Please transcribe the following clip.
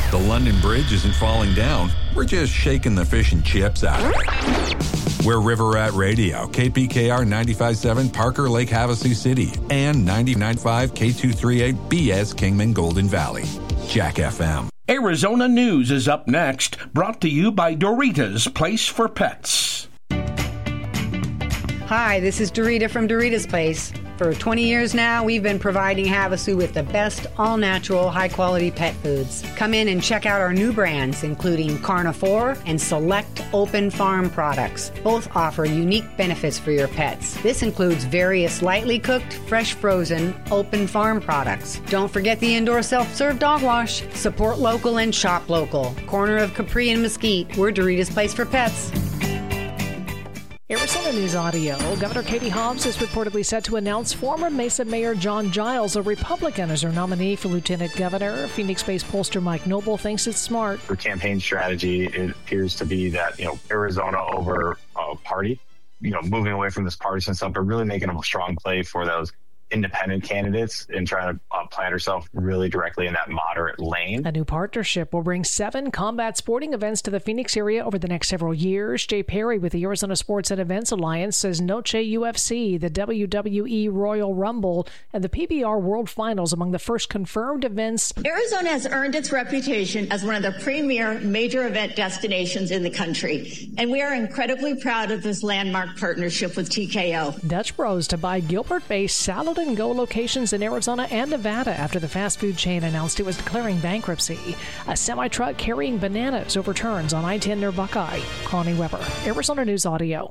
The London Bridge isn't falling down. We're just shaking the fish and chips out of it. We're River Rat Radio, KPKR 95.7 Parker Lake Havasu City, and 99.5 K238 BS Kingman Golden Valley. Jack FM. Arizona News is up next, brought to you by Doritos Place for Pets. Hi, this is Dorita from Dorita's Place. For 20 years now, we've been providing Havasu with the best all-natural, high-quality pet foods. Come in and check out our new brands, including Carnivore and select open farm products. Both offer unique benefits for your pets. This includes various lightly cooked, fresh frozen, open farm products. Don't forget the indoor self-serve dog wash. Support local and shop local. Corner of Capri and Mesquite, we're Dorita's Place for Pets. Arizona News Audio. Governor Katie Hobbs is reportedly set to announce former Mesa Mayor John Giles, a Republican, as her nominee for lieutenant governor. Phoenix-based pollster Mike Noble thinks it's smart. Her campaign strategy, it appears to be that, Arizona over party, moving away from this partisan stuff, but really making a strong play for those independent candidates and trying to plant herself really directly in that moderate lane. A new partnership will bring 7 combat sporting events to the Phoenix area over the next several years. Jay Perry with the Arizona Sports and Events Alliance says Noche UFC, the WWE Royal Rumble, and the PBR World Finals among the first confirmed events. Arizona has earned its reputation as one of the premier major event destinations in the country, and we are incredibly proud of this landmark partnership with TKO. Dutch Bros to buy Gilbert-based Salad and Go locations in Arizona and Nevada after the fast food chain announced it was declaring bankruptcy. A semi-truck carrying bananas overturns on I-10 near Buckeye. Connie Weber, Arizona News Audio.